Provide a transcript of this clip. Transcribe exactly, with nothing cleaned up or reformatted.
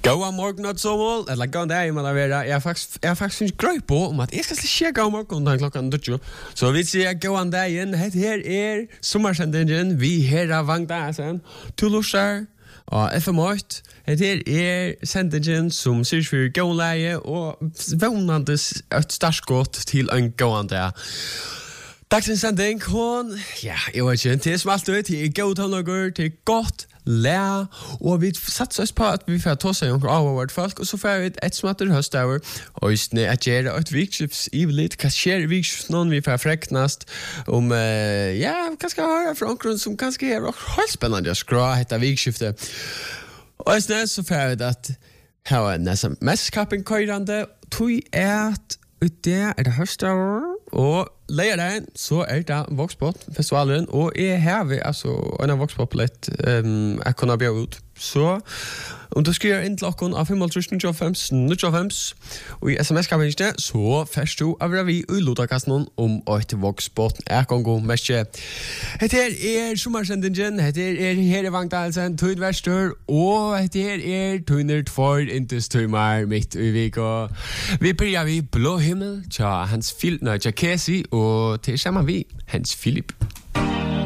God morgen og så mål, eller god dag, man er jeg er faktisk, jeg er faktisk ikke grøy på om at jeg skal slikke god morgen den klokken tjueto. Så vi sier god dag igjen, her er sommersendingen, vi her av Vangdagen, Toulouse og F M åtte. Her er sendingen som sier for god leie og vånende et startskott til en god dag. Dagens sending, hon, ja, jeg vet ikke, til som alltid, til god tålnager, til godt læ, og vi satser oss på at vi får ta seg noen avhåvart folk, og så får vi et smatter høstauer, og just nå at gjøre et vikskifts i litt, hva skjer i vikskifts noen vi får freknast om, uh, ja, hva skal jeg høre fra noen som kanskje er helt spennende å skra etter vikskiftet. Og just nå så får vi at her er nesten mestkappen køyrande, tog er at ut det er det høstauer, og leieren så er det Vokspot-festivalen, og jeg har vi altså en av Vokspot-lett um, jeg kunne bjøre ut. Så om du skriver inn til dere av fem tusen ni hundre og fem og i sms-kampingen så først du av vi i Lodakasten om et Vokspot er kongo mestje. Hette er sommersendingen, hette er her i Vangdalsen, Tøydverster, og hette er Tøynert for Intestøymar midt i Vika. Vi prøver vi Blå Himmel, tja Hans Philip, tja Casey, og til sammen vi Hans Philip.